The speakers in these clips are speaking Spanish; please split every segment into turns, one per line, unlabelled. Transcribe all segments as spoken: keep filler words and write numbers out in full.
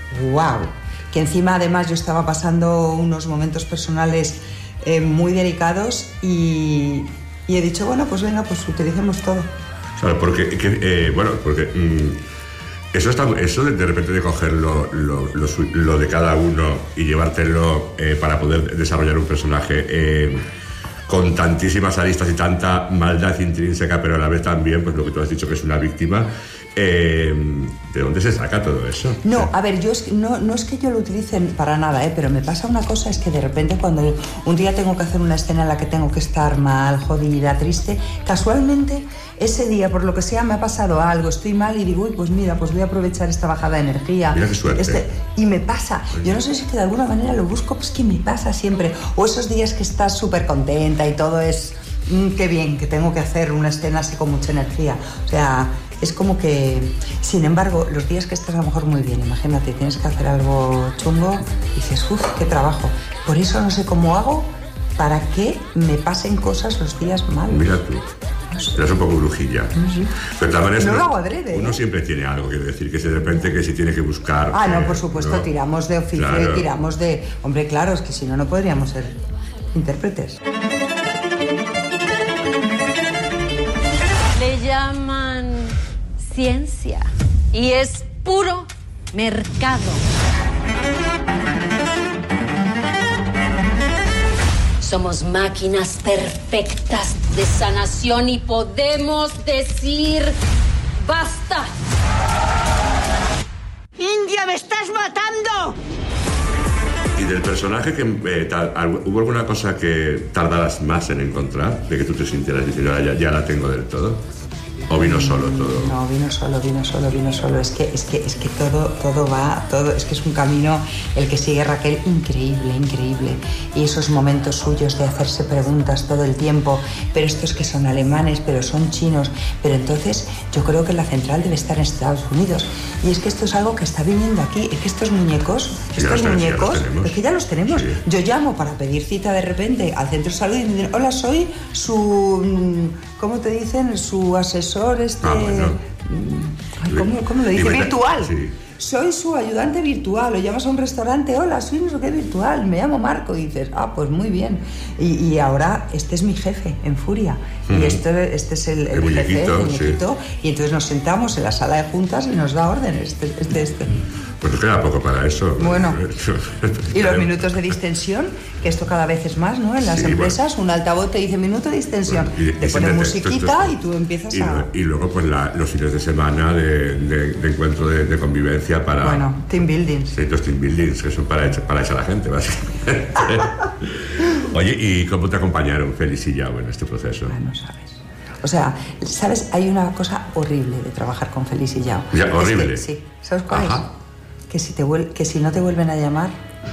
wow. Que encima además yo estaba pasando unos momentos personales eh, muy delicados y, y he dicho, bueno, pues venga, pues utilicemos todo.
Claro, porque, que, eh, bueno, porque mmm, eso, está, eso de, de repente de coger lo, lo, lo, lo de cada uno y llevártelo eh, para poder desarrollar un personaje eh, con tantísimas aristas y tanta maldad intrínseca, pero a la vez también, pues lo que tú has dicho, que es una víctima. Eh, ¿De dónde se saca todo eso?
No, a ver, yo es que, no, no es que yo lo utilice para nada, ¿eh? Pero me pasa una cosa, es que de repente cuando un día tengo que hacer una escena en la que tengo que estar mal, jodida, triste, casualmente ese día, por lo que sea, me ha pasado algo, estoy mal y digo, uy, pues mira, pues voy a aprovechar esta bajada de energía.
Mira qué suerte.
Este, y me pasa. Yo no sé si es que de alguna manera lo busco, pues que me pasa siempre. O esos días que estás súper contenta y todo es, mmm, qué bien, que tengo que hacer una escena así con mucha energía. O sea, es como que, sin embargo, los días que estás a lo mejor muy bien, imagínate, tienes que hacer algo chungo y dices, uff, qué trabajo. Por eso no sé cómo hago para que me pasen cosas los días mal.
Mira tú. No sé. Eres un poco brujilla.
No sé.
Pero también
no
uno,
lo hago adrede, ¿eh?
Uno siempre tiene algo que decir, que si de repente que si tiene que buscar...
Ah, no,
eh,
por supuesto,
¿no?
tiramos de oficio, claro. Tiramos de... Hombre, claro, es que si no, no podríamos ser intérpretes.
Le llaman ciencia y es puro mercado. Somos máquinas perfectas de sanación y podemos decir ¡basta!
¡India, me estás matando!
Y del personaje, que eh, tal, ¿hubo alguna cosa que tardaras más en encontrar? De que tú te sintieras diciendo, ya, ya la tengo del todo. ¿O vino solo todo?
No, vino solo, vino solo, vino solo. Es que, es que, es que todo, todo va, todo, es que es un camino el que sigue Raquel increíble, increíble. Y esos momentos suyos de hacerse preguntas todo el tiempo, pero estos que son alemanes, pero son chinos. Pero entonces yo creo que la central debe estar en Estados Unidos. Y es que esto es algo que está viniendo aquí. Es que estos muñecos,
Sí,
estos
ya los
muñecos,
ya los tenemos.
es que ya los tenemos.
Sí.
Yo llamo para pedir cita de repente al centro de salud y me dicen, hola, soy su, ¿cómo te dicen? Su asesor. Este,
ah, bueno.
¿cómo, ¿Cómo lo dice?
Libre,
virtual.
Sí.
Soy su ayudante virtual. O llamas a un restaurante, hola, soy no sé qué virtual, me llamo Marco. Y dices, ah, pues muy bien. Y, y ahora este es mi jefe en Furia. Mm. Y este, este es el, el,
el
jefe,
muñequito,
el muñequito.
Sí.
Y entonces nos sentamos en la sala de juntas y nos da órdenes. Este, este, este.
Pues queda poco para eso.
Bueno. Y los minutos de distensión, que esto cada vez es más, ¿no? En las sí, empresas, bueno. Un altavoz te dice minuto de distensión. Bueno, y, te y pone musiquita esto, y tú empiezas
y,
a...
Y luego, pues, la, los fines de semana de, de, de encuentro de, de convivencia para...
Bueno, team buildings.
Sí, los team buildings, que son para echar, para echar a la gente, básicamente. Oye, ¿y cómo te acompañaron Félix y Yao en este proceso?
Ah, no sabes. O sea, ¿sabes? Hay una cosa horrible de trabajar con Félix y Yao.
Ya, horrible.
Es que, sí. ¿Sabes cuál
Ajá.
es? Que si, te vuel- que si no te vuelven a llamar,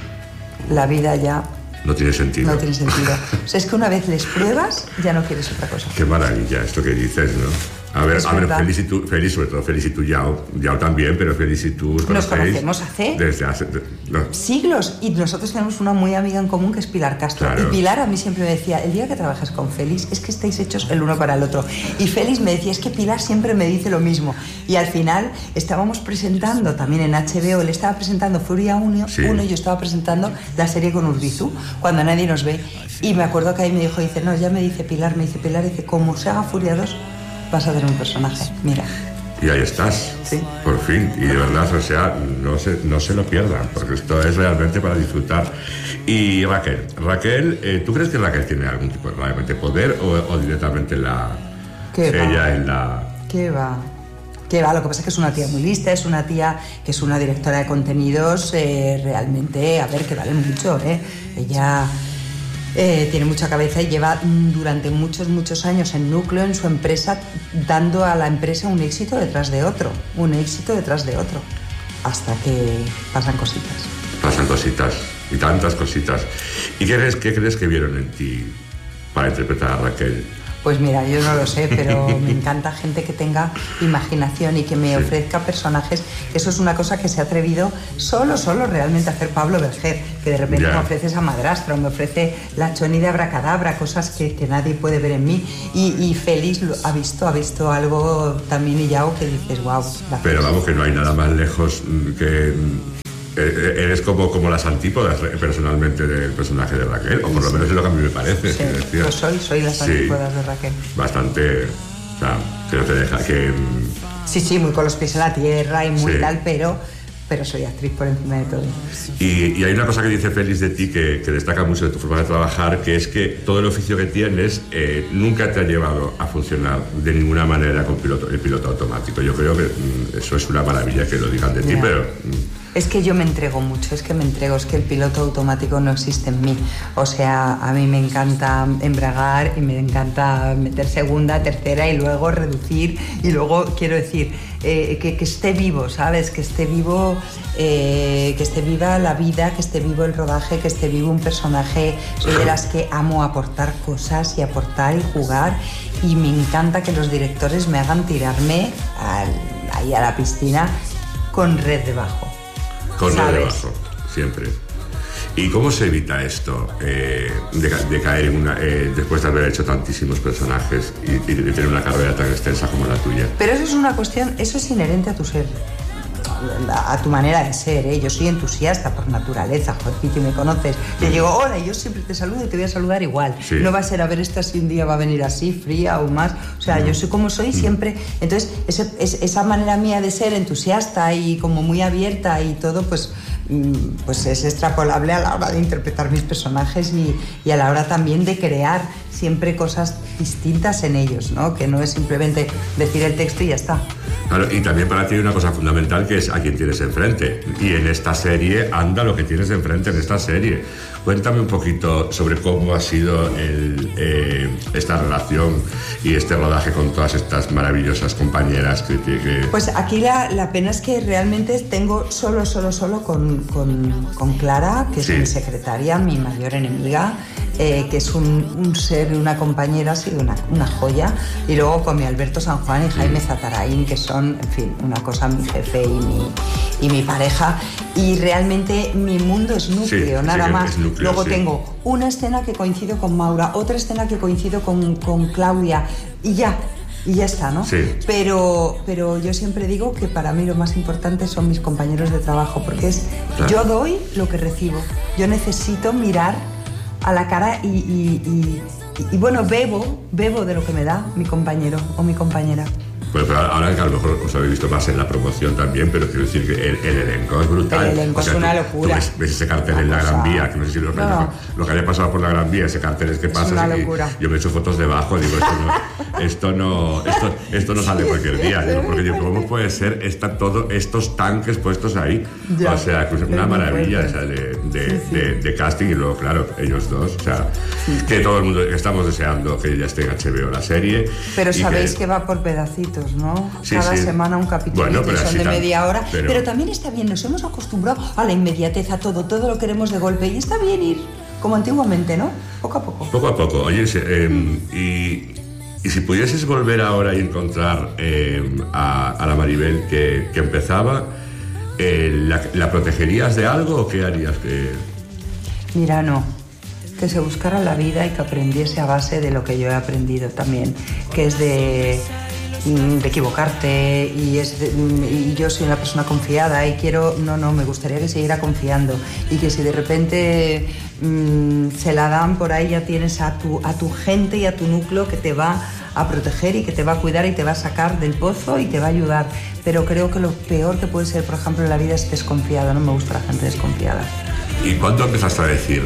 la vida ya...
No tiene sentido.
No tiene sentido. O sea, es que una vez les pruebas, ya no quieres otra cosa.
Qué maravilla esto que dices, ¿no? A ver,
es
a ver,
verdad.
Félix y tú, Félix, sobre todo Félix y tú, Yao, Yao también, pero Félix y tú os
Nos conocemos hace
desde hace de, no.
siglos, y nosotros tenemos una muy amiga en común que es Pilar Castro.
Claro.
Y Pilar a mí siempre me decía, el día que trabajas con Félix es que estáis hechos el uno para el otro. Y Félix me decía, es que Pilar siempre me dice lo mismo. Y al final estábamos presentando también en H B O, él estaba presentando Furia uno,
sí.
uno y yo estaba presentando la serie con Urbizu, cuando nadie nos ve. Y me acuerdo que ahí me dijo, dice, no, ya me dice Pilar, me dice Pilar, dice, como se haga Furia dos, vas a tener un personaje, mira.
Y ahí estás,
sí.
Por fin. Y de verdad, o sea, no se, no se lo pierdan, porque esto es realmente para disfrutar. Y Raquel, Raquel, eh, ¿tú crees que Raquel tiene algún tipo de realmente poder o, o directamente la
¿Qué
ella
va?
en la...
¿Qué va? ¿Qué va? Lo que pasa es que es una tía muy lista, es una tía que es una directora de contenidos eh, realmente, a ver, que vale mucho, ¿eh? Ella... Eh, tiene mucha cabeza y lleva durante muchos, muchos años en núcleo, en su empresa, dando a la empresa un éxito detrás de otro, un éxito detrás de otro, hasta que pasan cositas.
Pasan cositas, y tantas cositas. ¿Y qué crees, qué crees que vieron en ti para interpretar a Raquel?
Pues mira, yo no lo sé, pero me encanta gente que tenga imaginación y que me sí. ofrezca personajes. Eso es una cosa que se ha atrevido solo, solo realmente a hacer Pablo Berger, que de repente yeah. me ofrece esa madrastra, o me ofrece la Choni de Abracadabra, cosas que, que nadie puede ver en mí. Y, y Félix ha visto, ha visto algo también y Yao que dices, wow.
Pero vamos, que no hay nada más lejos que... Eh, eres como, como las antípodas personalmente del personaje de Raquel, o por lo menos es lo que a mí me parece.
Sí, pues soy, soy las antípodas sí, de Raquel.
Bastante, o sea, que no te deja que...
Sí, sí, muy con los pies en la tierra y muy
sí.
tal, pero... pero soy actriz por encima de todo.
Y, y hay una cosa que dice Félix de ti que, que destaca mucho de tu forma de trabajar, que es que todo el oficio que tienes eh, nunca te ha llevado a funcionar de ninguna manera con piloto, el piloto automático. Yo creo que mm, eso es una maravilla que lo digan de ti, yeah. pero... Mm,
es que yo me entrego mucho, es que me entrego, es que el piloto automático no existe en mí. O sea, a mí me encanta embragar y me encanta meter segunda, tercera y luego reducir y luego, quiero decir, eh, que, que esté vivo, ¿sabes? Que esté vivo, eh, que esté viva la vida, que esté vivo el rodaje, que esté vivo un personaje. Soy de las que amo aportar cosas y aportar y jugar y me encanta que los directores me hagan tirarme al, ahí a la piscina con red debajo.
Con red debajo, siempre. ¿Y cómo se evita esto eh, de, de caer en una, eh, después de haber hecho tantísimos personajes y, y de tener una carrera tan extensa como la tuya?
Pero eso es una cuestión, eso es inherente a tu ser, a tu manera de ser, ¿eh? Yo soy entusiasta por naturaleza, joder, Piti, me conoces. Te digo, hola, y yo siempre te saludo y te voy a saludar igual. Sí. No va a ser a ver esta si un día va a venir así, fría o más. O sea, mm. yo soy como soy siempre. Entonces, ese, es, esa manera mía de ser entusiasta y como muy abierta y todo, pues... pues es extrapolable a la hora de interpretar mis personajes y, y a la hora también de crear siempre cosas distintas en ellos, ¿no? Que no es simplemente decir el texto y ya está.
Claro, y también para ti hay una cosa fundamental que es a quién tienes enfrente. Y en esta serie anda lo que tienes enfrente en esta serie. Cuéntame un poquito sobre cómo ha sido el, eh, esta relación y este rodaje con todas estas maravillosas compañeras que... que...
Pues aquí la, la pena es que realmente tengo solo, solo, solo con, con, con Clara, que es sí. mi secretaria, mi mayor enemiga, eh, que es un, un ser, una compañera, ha sido una, una joya, y luego con mi Alberto San Juan y Jaime sí. Zatarain, que son, en fin, una cosa, mi jefe y mi, y mi pareja, y realmente mi mundo es núcleo, sí, nada sí, más. Núcleo, luego sí. tengo una escena que coincido con Maura, otra escena que coincido con, con Claudia, y ya. Y ya está, ¿no?
Sí.
Pero, pero yo siempre digo que para mí lo más importante son mis compañeros de trabajo, porque es claro. yo doy lo que recibo. Yo necesito mirar a la cara y, y, y, y, y bueno, bebo, bebo de lo que me da mi compañero o mi compañera.
Bueno, pero ahora que a lo mejor os habéis visto más en la promoción también, pero quiero decir que el, el elenco es brutal.
El elenco o sea, es una
tú,
locura.
Tú ves, ves ese cartel en la Gran Vía, que no sé si lo, no, no. lo que haya pasado por la Gran Vía, ese cartel es que pasa.
Es una locura.
Yo me he hecho fotos debajo, digo, esto no, esto no, esto, esto no sale cualquier día. Digo, porque digo, ¿cómo puede ser estar todos estos tanques puestos ahí? Ya, o sea, que es una maravilla o sea, de, de, sí, sí. De, de casting y luego, claro, ellos dos. O sea, sí. que todo el mundo estamos deseando que ya esté en H B O la serie.
Pero sabéis
que,
que va por pedacitos, ¿no?
Sí,
Cada
sí.
semana un capítulo
bueno,
que son de media hora,
pero...
pero también está bien, nos hemos acostumbrado a la inmediatez, a todo, todo lo queremos de golpe y está bien ir como antiguamente, ¿no? Poco a poco.
Poco a poco. Oye, eh, mm. y, y si pudieses volver ahora y encontrar eh, a, a la Maribel que, que empezaba, eh, ¿la, ¿la protegerías de algo o qué harías? Que...
Mira, no. Que se buscara la vida y que aprendiese a base de lo que yo he aprendido también, que es de... de equivocarte y, es de, y yo soy una persona confiada y quiero, no, no, me gustaría que siguiera confiando y que si de repente mmm, se la dan por ahí ya tienes a tu, a tu gente y a tu núcleo que te va a proteger y que te va a cuidar y te va a sacar del pozo y te va a ayudar, pero creo que lo peor que puede ser, por ejemplo, en la vida es desconfiado, no me gusta la gente desconfiada.
¿Y cuándo empezaste a decir,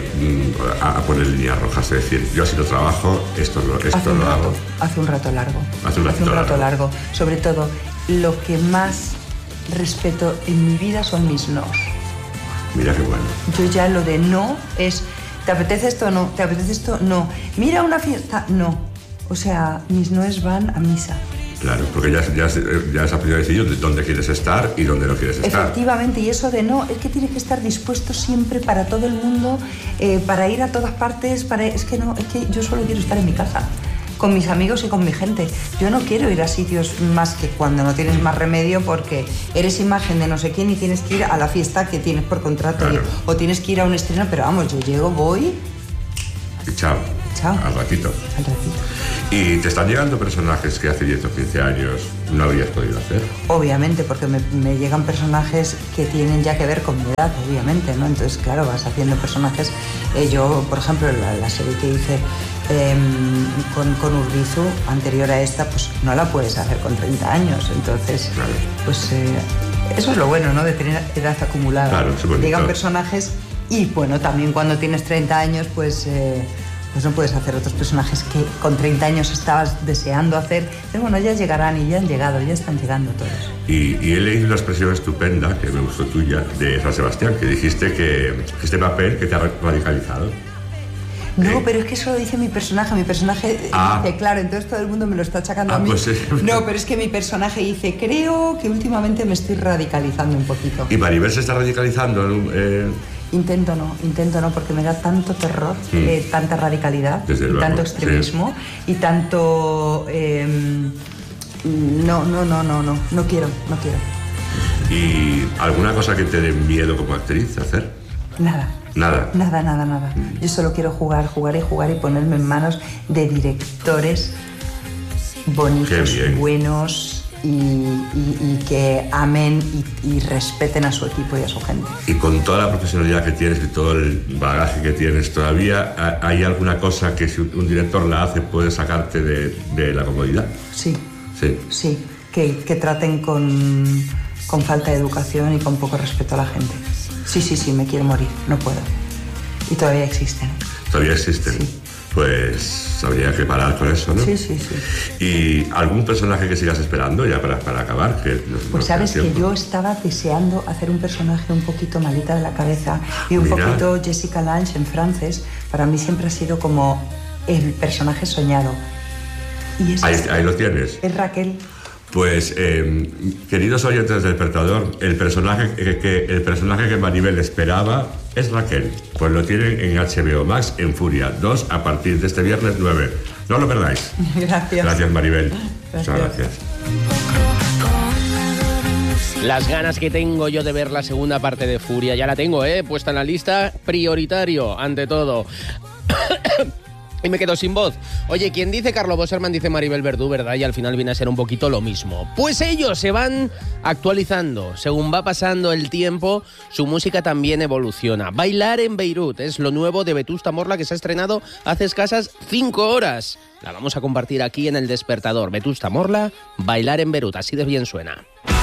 a poner líneas rojas? Es decir, yo así lo trabajo, esto, lo, esto
hace
lo
rato,
hago.
Hace un rato largo.
Hace un,
hace un rato
largo.
largo. Sobre todo, lo que más respeto en mi vida son mis nos.
Mira qué bueno.
Yo ya lo de no es, ¿te apetece esto o no? ¿Te apetece esto? No. Mira una fiesta, no. O sea, mis noes van a misa.
Claro, porque ya, ya, ya has aprendido a decidir dónde quieres estar y dónde no quieres estar.
Efectivamente, y eso de no, es que tienes que estar dispuesto siempre para todo el mundo, eh, para ir a todas partes, para es que no, es que yo solo quiero estar en mi casa, con mis amigos y con mi gente. Yo no quiero ir a sitios más que cuando no tienes más remedio porque eres imagen de no sé quién y tienes que ir a la fiesta que tienes por contrato, claro. y, o tienes que ir a un estreno, pero vamos, yo llego, voy...
Y chao.
Chao.
Al ratito.
Al ratito.
¿Y te están llegando personajes que hace diez o quince años no habrías podido hacer?
Obviamente, porque me, me llegan personajes que tienen ya que ver con mi edad, obviamente, ¿no? Entonces, claro, vas haciendo personajes. Eh, yo, por ejemplo, la, la serie que hice eh, con, con Urbizu, anterior a esta, pues no la puedes hacer con treinta años. Entonces,
claro.
pues eh, eso es lo bueno, ¿no? De tener edad acumulada.
Claro, es bonito.
Llegan personajes y, bueno, también cuando tienes treinta años, pues... Eh, pues no puedes hacer otros personajes que con treinta años estabas deseando hacer. Pero bueno, ya llegarán y ya han llegado, ya están llegando todos.
Y, y he leído una expresión estupenda, que me gustó tuya, de San Sebastián, que dijiste que, que este papel que te ha radicalizado.
No,
¿Eh?
pero es que eso lo dice mi personaje. Mi personaje
ah.
dice, claro, entonces todo el mundo me lo está achacando
ah,
a mí.
Pues, eh.
No, pero es que mi personaje dice, creo que últimamente me estoy radicalizando un poquito.
¿Y Maribel se está radicalizando? Eh...
Intento no, intento no, porque me da tanto terror, mm. eh, tanta radicalidad, y
luego,
tanto extremismo, sí. y tanto... Eh, no, no, no, no, no, no quiero, no quiero.
¿Y alguna cosa que te dé miedo como actriz hacer?
Nada.
Nada.
Nada, nada, nada. Mm. Yo solo quiero jugar, jugar y jugar y ponerme en manos de directores bonitos, buenos... Y, y, y que amen y, y respeten a su equipo y a su gente.
Y con toda la profesionalidad que tienes y todo el bagaje que tienes todavía, ¿hay alguna cosa que si un director la hace puede sacarte de, de la comodidad?
Sí.
Sí.
Sí, que, que traten con, con falta de educación y con poco respeto a la gente. Sí, sí, sí, me quiero morir, no puedo. Y todavía existen.
¿Todavía existen?
Sí.
Pues habría que parar con eso, ¿no?
Sí, sí, sí.
¿Y algún personaje que sigas esperando ya para, para acabar? Que no,
pues
no
sabes que yo estaba deseando hacer un personaje un poquito malita de la cabeza y un Mira. poquito Jessica Lange en francés. Para mí siempre ha sido como el personaje soñado. Y es
ahí, ahí lo tienes.
Es Raquel.
Pues, eh, queridos oyentes del Despertador, el personaje que, que, el personaje que Maribel esperaba es Raquel. Pues lo tienen en H B O Max, en Furia dos, a partir de este viernes nueve. No lo perdáis.
Gracias.
Gracias, Maribel.
Gracias.
Muchas gracias.
Las ganas que tengo yo de ver la segunda parte de Furia, ya la tengo, ¿eh? Puesta en la lista, prioritario, ante todo. Y me quedo sin voz. Oye, quien dice Carlo Boserman dice Maribel Verdú, ¿verdad? Y al final viene a ser un poquito lo mismo. Pues ellos se van actualizando. Según va pasando el tiempo, su música también evoluciona. Bailar en Beirut es lo nuevo de Vetusta Morla, que se ha estrenado hace escasas cinco horas. La vamos a compartir aquí en El Despertador. Vetusta Morla, Bailar en Beirut. Así de bien suena.